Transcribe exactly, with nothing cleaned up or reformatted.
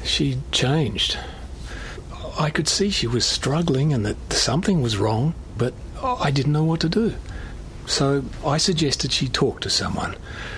She'd changed. I could see she was struggling and that something was wrong, but I didn't know what to do. So I suggested she talk to someone.